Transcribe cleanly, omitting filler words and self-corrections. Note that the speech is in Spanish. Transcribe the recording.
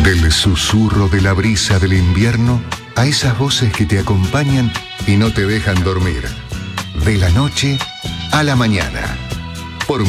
Del susurro de la brisa del invierno a esas voces que te acompañan y no te dejan dormir. De la noche a la mañana.